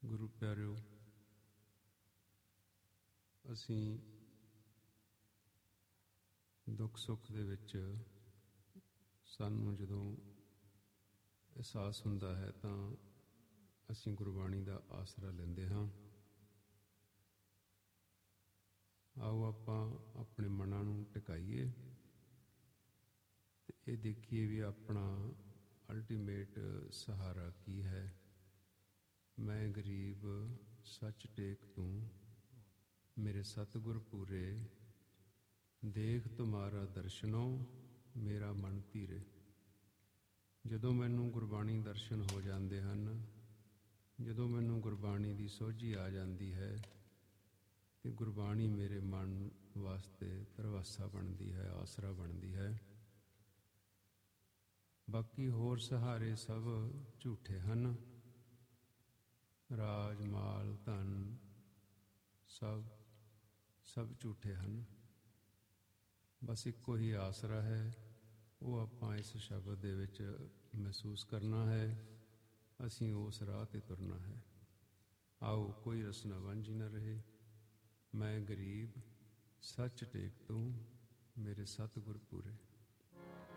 ਗੁਰੂ ਪਿਆਰਿਓ, ਅਸੀਂ ਦੁੱਖ ਸੁੱਖ ਦੇ ਵਿੱਚ ਸਾਨੂੰ ਜਦੋਂ ਅਹਿਸਾਸ ਹੁੰਦਾ ਹੈ ਤਾਂ ਅਸੀਂ ਗੁਰਬਾਣੀ ਦਾ ਆਸਰਾ ਲੈਂਦੇ ਹਾਂ। ਆਓ ਆਪਾਂ ਆਪਣੇ ਮਨਾਂ ਨੂੰ ਟਿਕਾਈਏ ਤੇ ਇਹ ਦੇਖੀਏ ਵੀ ਆਪਣਾ ਅਲਟੀਮੇਟ ਸਹਾਰਾ ਕੀ ਹੈ। ਮੈਂ ਗਰੀਬ ਸੱਚ ਟੇਕ ਤੂੰ, ਮੇਰੇ ਸਤਿਗੁਰ ਪੂਰੇ, ਦੇਖ ਤੁਮਾਰਾ ਦਰਸ਼ਨੋ, ਮੇਰਾ ਮਨ ਧੀਰੇ। ਜਦੋਂ ਮੈਨੂੰ ਗੁਰਬਾਣੀ ਦਰਸ਼ਨ ਹੋ ਜਾਂਦੇ ਹਨ, ਜਦੋਂ ਮੈਨੂੰ ਗੁਰਬਾਣੀ ਦੀ ਸੋਝੀ ਆ ਜਾਂਦੀ ਹੈ ਤੇ ਗੁਰਬਾਣੀ ਮੇਰੇ ਮਨ ਵਾਸਤੇ ਪ੍ਰਵਾਸਾ ਬਣਦੀ ਹੈ, ਆਸਰਾ ਬਣਦੀ ਹੈ। ਬਾਕੀ ਹੋਰ ਸਹਾਰੇ ਸਭ ਝੂਠੇ ਹਨ। ਰਾਜ, ਮਾਲ, ਧਨ ਸਭ ਝੂਠੇ ਹਨ। ਬਸ ਇੱਕੋ ਹੀ ਆਸਰਾ ਹੈ, ਉਹ ਆਪਾਂ ਇਸ ਸ਼ਬਦ ਦੇ ਵਿੱਚ ਮਹਿਸੂਸ ਕਰਨਾ ਹੈ। ਅਸੀਂ ਉਸ ਰਾਹ 'ਤੇ ਤੁਰਨਾ ਹੈ। ਆਓ ਕੋਈ ਰਸਨਾ ਵਾਂਝੀ ਨਾ ਰਹੇ। ਮੈਂ ਗਰੀਬ ਸੱਚ ਟੇਕ ਤੂੰ, ਮੇਰੇ ਸਤਿਗੁਰ ਪੂਰੇ।